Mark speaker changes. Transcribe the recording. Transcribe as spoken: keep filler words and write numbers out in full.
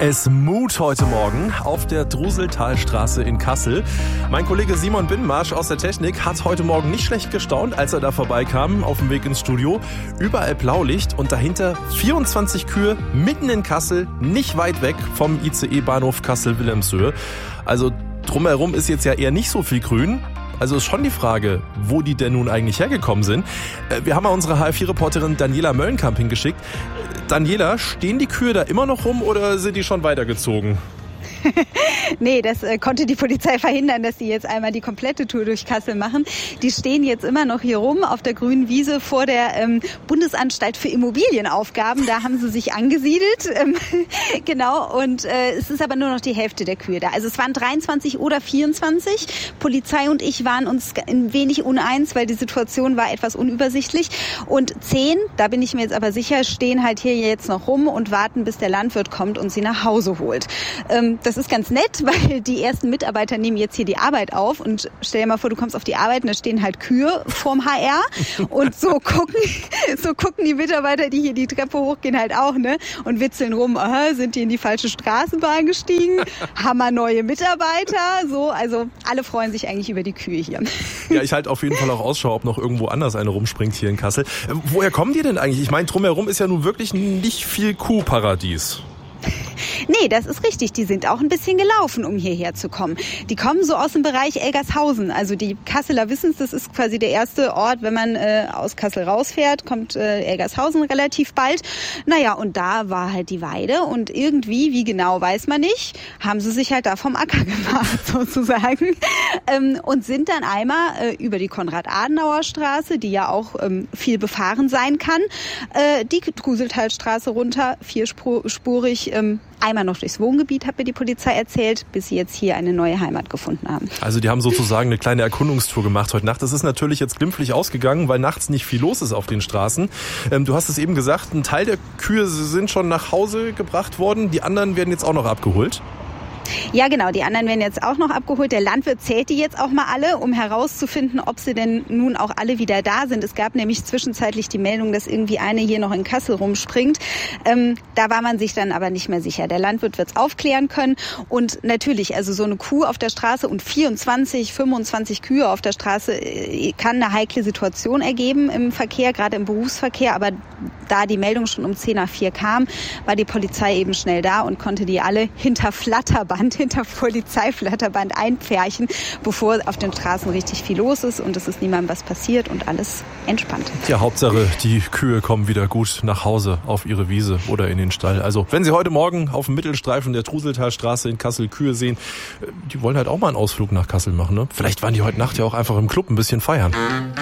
Speaker 1: Es Mut heute Morgen auf der Druseltalstraße in Kassel. Mein Kollege Simon Binnenmarsch aus der Technik hat heute Morgen nicht schlecht gestaunt, als er da vorbeikam auf dem Weg ins Studio. Überall Blaulicht und dahinter vierundzwanzig Kühe mitten in Kassel, nicht weit weg vom I C E-Bahnhof Kassel-Wilhelmshöhe. Also drumherum ist jetzt ja eher nicht so viel grün. Also ist schon die Frage, wo die denn nun eigentlich hergekommen sind. Wir haben mal unsere H F vier Reporterin Daniela Möllenkamp hingeschickt. Daniela, stehen die Kühe da immer noch rum oder sind die schon weitergezogen?
Speaker 2: Nee, das äh, konnte die Polizei verhindern, dass sie jetzt einmal die komplette Tour durch Kassel machen. Die stehen jetzt immer noch hier rum auf der grünen Wiese vor der ähm, Bundesanstalt für Immobilienaufgaben. Da haben sie sich angesiedelt. Ähm, genau, und äh, es ist aber nur noch die Hälfte der Kühe da. Also es waren dreiundzwanzig oder vierundzwanzig. Polizei und ich waren uns ein wenig uneins, weil die Situation war etwas unübersichtlich. Und zehn, da bin ich mir jetzt aber sicher, stehen halt hier jetzt noch rum und warten, bis der Landwirt kommt und sie nach Hause holt. Ähm, Das ist ganz nett, weil die ersten Mitarbeiter nehmen jetzt hier die Arbeit auf und stell dir mal vor, du kommst auf die Arbeit und da stehen halt Kühe vorm H R und so gucken, so gucken die Mitarbeiter, die hier die Treppe hochgehen, halt auch, ne, und witzeln rum, aha, sind die in die falsche Straßenbahn gestiegen, haben wir neue Mitarbeiter, so, also alle freuen sich eigentlich über die Kühe hier.
Speaker 1: Ja, ich halte auf jeden Fall auch Ausschau, ob noch irgendwo anders eine rumspringt hier in Kassel. Woher kommen die denn eigentlich? Ich meine, drumherum ist ja nun wirklich nicht viel Kuhparadies.
Speaker 2: Nee, das ist richtig. Die sind auch ein bisschen gelaufen, um hierher zu kommen. Die kommen so aus dem Bereich Elgershausen. Also die Kasseler wissen es, das ist quasi der erste Ort, wenn man äh, aus Kassel rausfährt, kommt äh, Elgershausen relativ bald. Naja, und da war halt die Weide und irgendwie, wie genau, weiß man nicht, haben sie sich halt da vom Acker gemacht, sozusagen. Ähm, und sind dann einmal äh, über die Konrad-Adenauer-Straße, die ja auch ähm, viel befahren sein kann, äh, die Druseltalstraße runter, vierspurig, ähm, einmal noch durchs Wohngebiet, hat mir die Polizei erzählt, bis sie jetzt hier eine neue Heimat gefunden haben.
Speaker 1: Also die haben sozusagen eine kleine Erkundungstour gemacht heute Nacht. Das ist natürlich jetzt glimpflich ausgegangen, weil nachts nicht viel los ist auf den Straßen. Ähm, du hast es eben gesagt, ein Teil der Kühe sind schon nach Hause gebracht worden, die anderen werden jetzt auch noch abgeholt.
Speaker 2: Ja, genau. Die anderen werden jetzt auch noch abgeholt. Der Landwirt zählt die jetzt auch mal alle, um herauszufinden, ob sie denn nun auch alle wieder da sind. Es gab nämlich zwischenzeitlich die Meldung, dass irgendwie eine hier noch in Kassel rumspringt. Ähm, da war man sich dann aber nicht mehr sicher. Der Landwirt wird es aufklären können. Und natürlich, also so eine Kuh auf der Straße und vierundzwanzig, fünfundzwanzig Kühe auf der Straße kann eine heikle Situation ergeben im Verkehr, gerade im Berufsverkehr. Aber da die Meldung schon um zehn nach vier kam, war die Polizei eben schnell da und konnte die alle hinter Flatterband, hinter Polizeiflatterband einpferchen, bevor auf den Straßen richtig viel los ist und es ist niemandem was passiert und alles entspannt.
Speaker 1: Ja, Hauptsache, die Kühe kommen wieder gut nach Hause auf ihre Wiese oder in den Stall. Also, wenn Sie heute Morgen auf dem Mittelstreifen der Druseltalstraße in Kassel Kühe sehen, die wollen halt auch mal einen Ausflug nach Kassel machen, ne? Vielleicht waren die heute Nacht ja auch einfach im Club ein bisschen feiern.